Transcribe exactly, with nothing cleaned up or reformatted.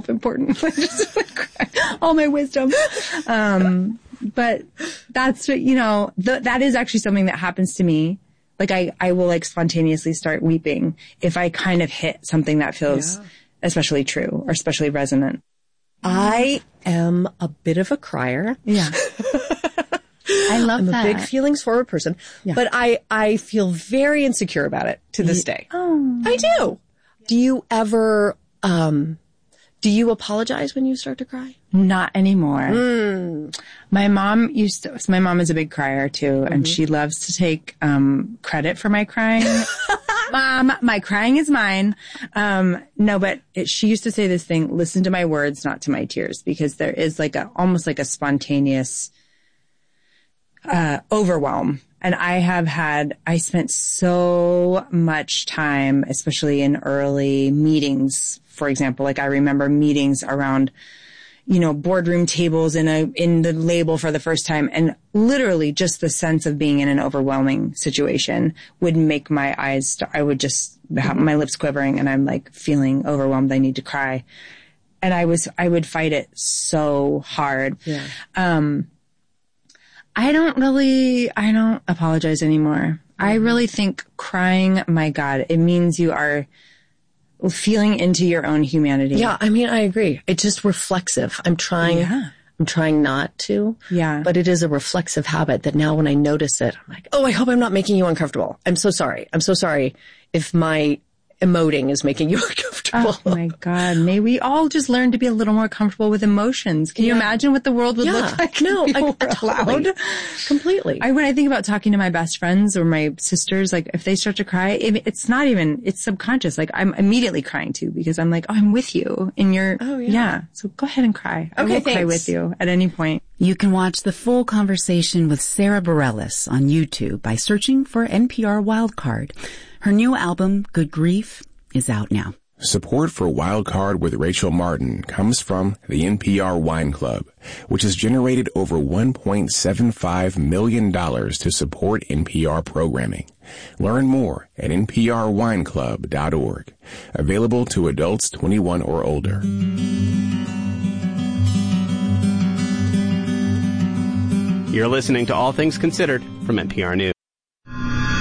self-important. I just want to cry. All my wisdom. Um, but that's what, you know, th- that is actually something that happens to me. Like I, I will like spontaneously start weeping if I kind of hit something that feels yeah. especially true or especially resonant. I am a bit of a crier. Yeah. I love I'm that. I'm a big feelings forward person, yeah. but I, I feel very insecure about it to this day. Oh. I do. Do you ever, um, do you apologize when you start to cry? Not anymore. Mm. My mom used to, so my mom is a big crier too, mm-hmm. and she loves to take, um, credit for my crying. Mom, my crying is mine. Um, no, but it, she used to say this thing, listen to my words, not to my tears, because there is like a, almost like a spontaneous, uh, overwhelm. And I have had, I spent so much time, especially in early meetings, for example, like I remember meetings around, you know, boardroom tables in a, in the label for the first time. And literally just the sense of being in an overwhelming situation would make my eyes, st- I would just have my lips quivering and I'm like feeling overwhelmed. I need to cry. And I was, I would fight it so hard. Yeah. Um, I don't really, I don't apologize anymore. Mm-hmm. I really think crying, my God, it means you are feeling into your own humanity. Yeah, I mean, I agree. It's just reflexive. I'm trying, yeah. I'm trying not to. Yeah. But it is a reflexive habit that now when I notice it, I'm like, oh, I hope I'm not making you uncomfortable. I'm so sorry. I'm so sorry if my emoting is making you uncomfortable. Oh my God. May we all just learn to be a little more comfortable with emotions. Can yeah. you imagine what the world would yeah. look like? No, if I, were totally. allowed? Completely. I, when I think about talking to my best friends or my sisters, like if they start to cry, it, it's not even, it's subconscious. Like I'm immediately crying too because I'm like, oh, I'm with you in your, oh yeah. yeah. So go ahead and cry. I okay, will thanks. cry with you at any point. You can watch the full conversation with Sarah Bareilles on YouTube by searching for N P R Wildcard. Her new album, Good Grief, is out now. Support for Wildcard with Rachel Martin comes from the N P R Wine Club, which has generated over one point seven five million dollars to support N P R programming. Learn more at N P R wine club dot org. Available to adults twenty-one or older. You're listening to All Things Considered from N P R News.